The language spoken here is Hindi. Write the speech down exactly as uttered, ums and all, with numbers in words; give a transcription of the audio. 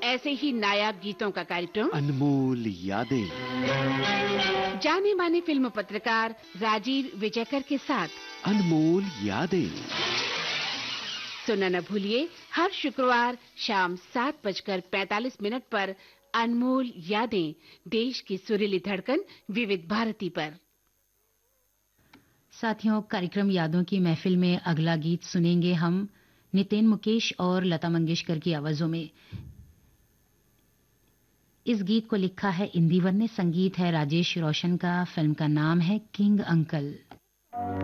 ऐसे ही नायाब गीतों का कार्यक्रम अनमोल यादें, जाने माने फिल्म पत्रकार राजीव विजयकर के साथ अनमोल यादें। सुनना न भूलिए हर शुक्रवार शाम सात बजकर पैंतालीस मिनट पर अनमोल यादें, देश की सुरीली धड़कन विविध भारती पर। साथियों, कार्यक्रम यादों की महफिल में अगला गीत सुनेंगे हम नितिन मुकेश और लता मंगेशकर की आवाजों में। इस गीत को लिखा है इंदिवर ने, संगीत है राजेश रोशन का, फिल्म का नाम है किंग अंकल।